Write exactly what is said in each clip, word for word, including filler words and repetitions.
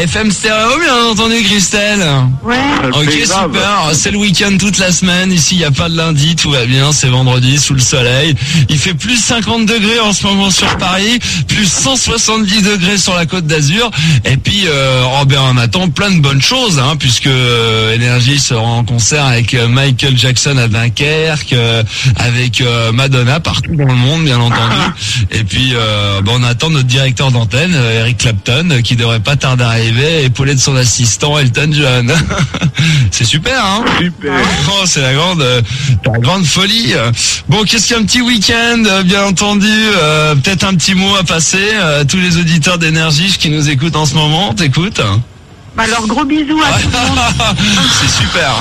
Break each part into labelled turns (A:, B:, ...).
A: F M stéréo, bien entendu, Christelle.
B: Ouais.
A: Ok, super. C'est le week-end toute la semaine. Ici, il n'y a pas de lundi. Tout va bien. C'est vendredi, sous le soleil. Il fait plus cinquante degrés en ce moment sur Paris. Plus cent soixante-dix degrés sur la Côte d'Azur. Et puis, euh, oh ben, on attend plein de bonnes choses, hein, puisque euh, Énergie sera en concert avec euh, Michael Jackson à Dunkerque, euh, avec euh, Madonna partout dans le monde, bien entendu. Et puis, euh, ben, on attend notre directeur d'antenne, euh, Eric Clapton, euh, qui devrait pas tarder à arriver, épaulé de son assistant Elton John. C'est super, hein?
C: Super.
A: Oh, c'est la grande, euh, la grande folie. Bon, qu'est-ce qu'il y a un petit week-end, euh, bien entendu. Euh, peut-être un petit mot à passer à tous les auditeurs d'Énergie qui nous écoutent en ce moment. T'écoutes?
B: Bah alors, gros bisous à tout le monde.
A: C'est super.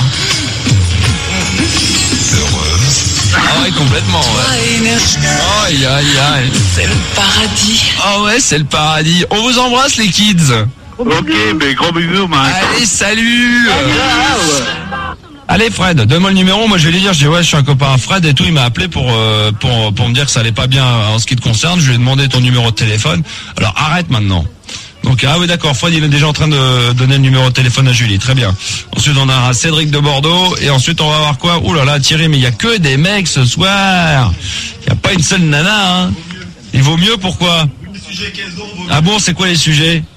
A: Ah ouais, complètement, ouais. Oh, aïe, aïe, aïe.
D: C'est le paradis.
A: Ah ouais, c'est le paradis. On vous embrasse, les kids.
C: Ok, mais gros bisous, man.
A: Allez, salut. Allez, Fred, donne-moi le numéro. Moi, je vais lui dire, je dis ouais, je suis un copain à Fred et tout. Il m'a appelé pour euh, pour pour me dire que ça allait pas bien en ce qui te concerne. Je lui ai demandé ton numéro de téléphone. Alors arrête maintenant. Donc ah oui, d'accord, Fred il est déjà en train de donner le numéro de téléphone à Julie, très bien. Ensuite on a Cédric de Bordeaux et ensuite on va voir quoi. Ouh là là, Thierry, mais il y a que des mecs ce soir. Il y a pas une seule nana, hein. Il vaut mieux, pourquoi? Ah bon, c'est quoi les sujets?